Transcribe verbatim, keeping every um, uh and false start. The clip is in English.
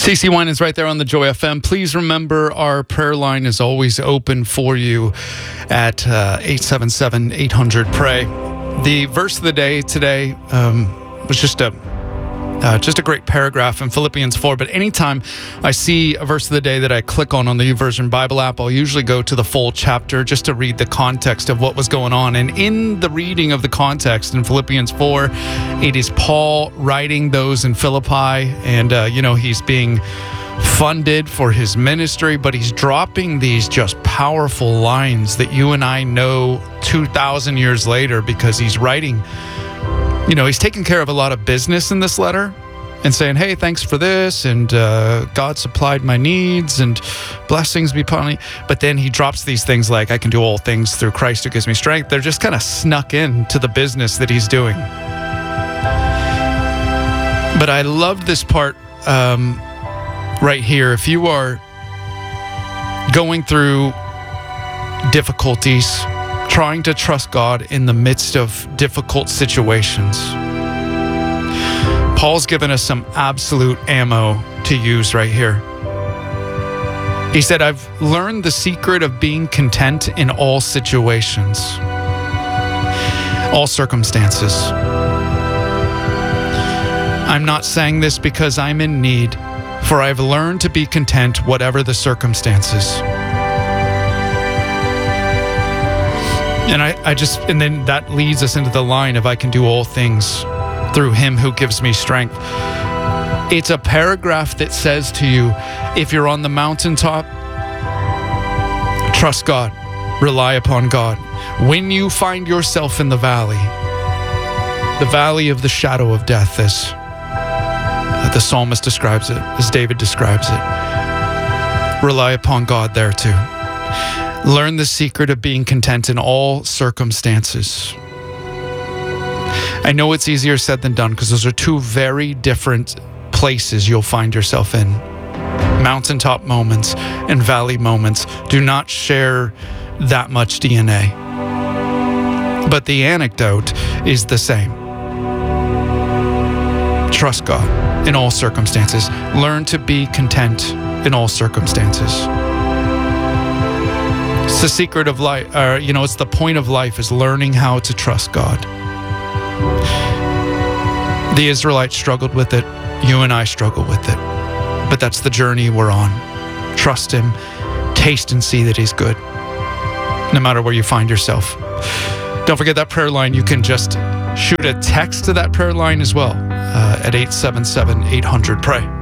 C C Wine is right there on the Joy F M. Please remember our prayer line is always open for you at uh, eight seven seven, eight hundred, pray. The verse of the day today um, was just a uh, just a great paragraph in Philippians four. But anytime I see a verse of the day that I click on on the YouVersion Bible app, I'll usually go to the full chapter just to read the context of what was going on. And in the reading of the context in Philippians four, it is Paul writing those in Philippi, and uh, you know he's being funded for his ministry, but he's dropping these just powerful lines that you and I know two thousand years later, because he's writing, you know, he's taking care of a lot of business in this letter and saying, hey, thanks for this, and uh, God supplied my needs, and blessings be upon me. But then he drops these things like, I can do all things through Christ who gives me strength. They're just kind of snuck in to the business that he's doing. But I love this part um, right here. If you are going through difficulties, trying to trust God in the midst of difficult situations, Paul's given us some absolute ammo to use right here. He said, I've learned the secret of being content in all situations, all circumstances. I'm not saying this because I'm in need, for I've learned to be content whatever the circumstances. And I, I just, and then that leads us into the line of I can do all things through him who gives me strength. It's a paragraph that says to you, if you're on the mountaintop, trust God, rely upon God. When you find yourself in the valley, the valley of the shadow of death, as the psalmist describes it, as David describes it, rely upon God there too. Learn the secret of being content in all circumstances. I know it's easier said than done, because those are two very different places you'll find yourself in. Mountaintop moments and valley moments do not share that much D N A. But the anecdote is the same. Trust God in all circumstances. Learn to be content in all circumstances. It's the secret of life, or, you know, it's the point of life, is learning how to trust God. The Israelites struggled with it. You and I struggle with it. But that's the journey we're on. Trust him. Taste and see that he's good, no matter where you find yourself. Don't forget that prayer line. You can just shoot a text to that prayer line as well uh, at eight seven seven, eight hundred, pray.